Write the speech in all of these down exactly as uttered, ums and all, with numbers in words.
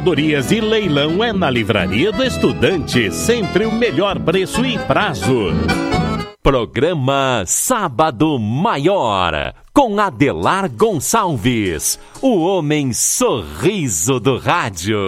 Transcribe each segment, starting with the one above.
mercadorias e leilão é na Livraria do Estudante, sempre o melhor preço e prazo. Programa Sábado Maior, com Adelar Gonçalves, o homem sorriso do rádio.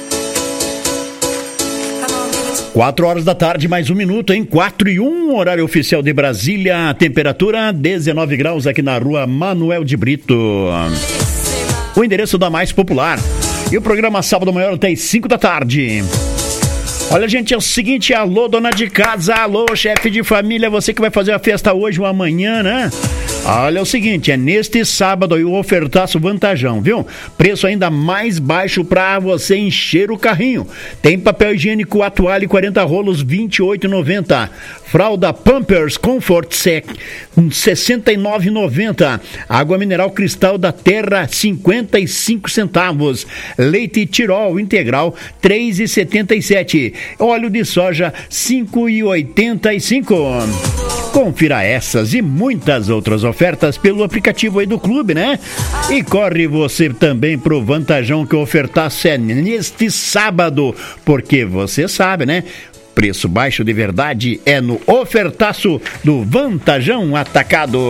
Quatro horas da tarde, mais um minuto, em quatro e um, horário oficial de Brasília, temperatura dezenove graus aqui na rua Manuel de Brito. O endereço da mais popular. E o programa Sábado Maior até as cinco da tarde. Olha, gente, é o seguinte, alô, dona de casa, alô, chefe de família, você que vai fazer a festa hoje ou amanhã, né? Olha, é o seguinte, é neste sábado aí o ofertaço vantajão, viu? Preço ainda mais baixo pra você encher o carrinho. Tem papel higiênico Atuale quarenta rolos, vinte e oito reais e noventa centavos. Fralda Pampers Comfort Sec, sessenta e nove reais e noventa centavos. Água mineral Cristal da Terra, cinquenta e cinco centavos. Leite Tirol integral, três reais e setenta e sete centavos. Óleo de soja, cinco reais e oitenta e cinco centavos. Confira essas e muitas outras ofertas pelo aplicativo aí do clube, né? E corre você também pro Vantajão, que o ofertaço é neste sábado, porque você sabe, né? Preço baixo de verdade é no ofertaço do Vantajão Atacado.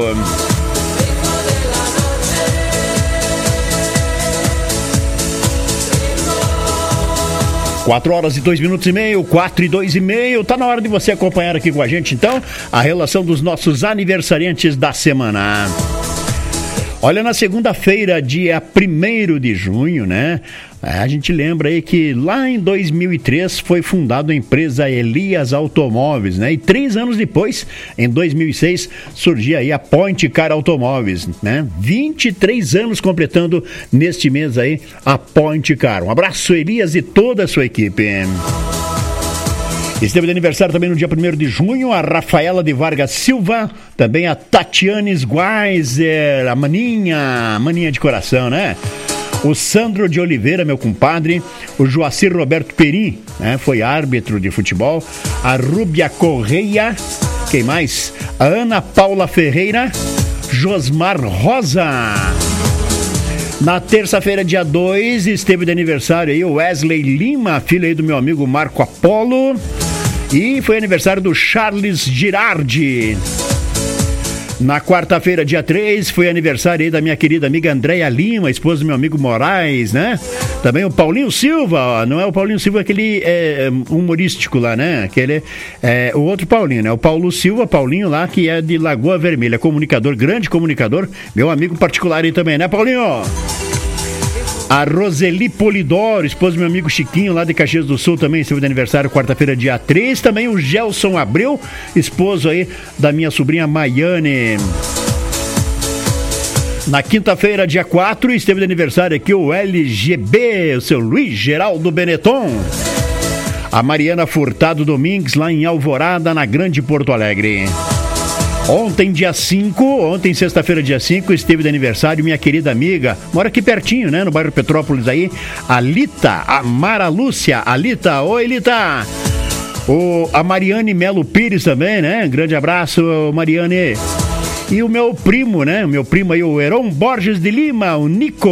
Quatro horas e dois minutos e meio, quatro e dois e meio. Tá na hora de você acompanhar aqui com a gente, então, a relação dos nossos aniversariantes da semana. Olha, na segunda-feira, dia primeiro de junho, né? A gente lembra aí que lá em dois mil e três foi fundada a empresa Elias Automóveis, né? E três anos depois, em dois mil e seis, surgia aí a Point Car Automóveis, né? vinte e três anos completando neste mês aí a Point Car. Um abraço, Elias, e toda a sua equipe. Esteve de aniversário também no dia primeiro de junho a Rafaela de Vargas Silva, também a Tatiane Sguaiser, a Maninha, a Maninha de coração, né? O Sandro de Oliveira, meu compadre, o Joacir Roberto Perim, né? Foi árbitro de futebol, a Rúbia Correia, quem mais? A Ana Paula Ferreira, Josmar Rosa. Na terça-feira, dia dois, esteve de aniversário aí o Wesley Lima, filho aí do meu amigo Marco Apolo. E foi aniversário do Charles Girardi. Na quarta-feira, dia três, foi aniversário aí da minha querida amiga Andréia Lima, esposa do meu amigo Moraes, né? Também o Paulinho Silva, ó, não é o Paulinho Silva aquele é, humorístico lá, né? Aquele é o outro Paulinho, né? O Paulo Silva, Paulinho lá, que é de Lagoa Vermelha, comunicador, grande comunicador, meu amigo particular aí também, né, Paulinho? A Roseli Polidoro, esposa do meu amigo Chiquinho, lá de Caxias do Sul, também esteve de aniversário, quarta-feira, dia três. Também o Gelson Abreu, esposo aí da minha sobrinha Maiane. Na quinta-feira, dia quatro, esteve de aniversário aqui o L G B, o seu Luiz Geraldo Benetton. A Mariana Furtado Domingues, lá em Alvorada, na Grande Porto Alegre. Ontem, dia cinco, ontem, sexta-feira, dia cinco, esteve de aniversário minha querida amiga, mora aqui pertinho, né, no bairro Petrópolis aí, a Lita, a Mara Lúcia, a Lita, oi Lita! O, a Mariane Melo Pires também, né, grande abraço, Mariane. E o meu primo, né, o meu primo aí, o Heron Borges de Lima, o Nico.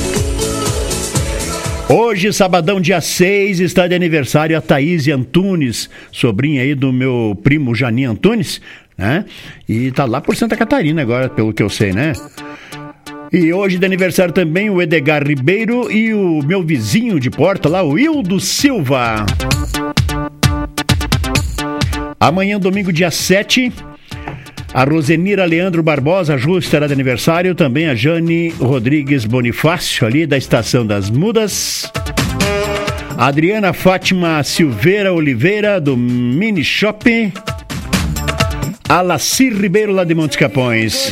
Hoje, sabadão, dia seis, está de aniversário a Thaís Antunes, sobrinha aí do meu primo Janinho Antunes, né? E tá lá por Santa Catarina agora, pelo que eu sei, né? E hoje de aniversário também o Edgar Ribeiro e o meu vizinho de porta lá, o Hildo Silva. Amanhã, domingo, dia sete, a Rosenira Leandro Barbosa, Ju, estará de aniversário. Também a Jane Rodrigues Bonifácio, ali da Estação das Mudas. A Adriana Fátima Silveira Oliveira, do Mini Shopping. A Laci Ribeiro, lá de Montes Capões.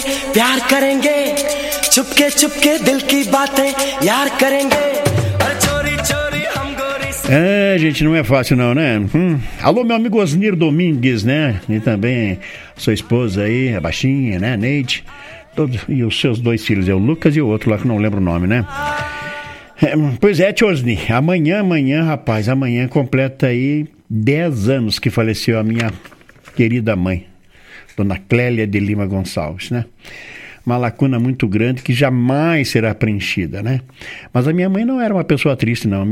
É, gente, não é fácil não, né? Hum. Alô, meu amigo Osnir Domingues, né? E também sua esposa aí, a baixinha, né? Neide. Todos, e os seus dois filhos, é o Lucas e o outro lá que não lembro o nome, né? É, pois é, tio Osnir. Amanhã, amanhã, rapaz, amanhã completa aí dez anos que faleceu a minha querida mãe, Dona Clélia de Lima Gonçalves, né? Uma lacuna muito grande que jamais será preenchida, né? Mas a minha mãe não era uma pessoa triste, não.